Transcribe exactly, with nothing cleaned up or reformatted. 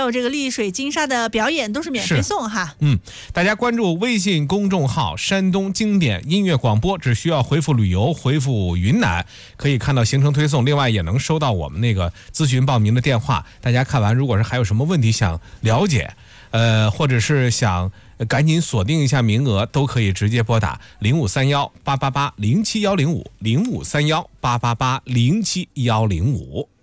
有这个丽水金沙的表演都是免费送哈。 嗯，大家关注微信公众号山东经典音乐广播，只需要回复旅游，回复云南，可以看到行程推送，另外也能收到我们那个咨询报名的电话。大家看完如果是还有什么问题想了解，呃，或者是想赶紧锁定一下名额，都可以直接拨打零五三幺八八八零七幺零五零五三幺八八八零七幺零五。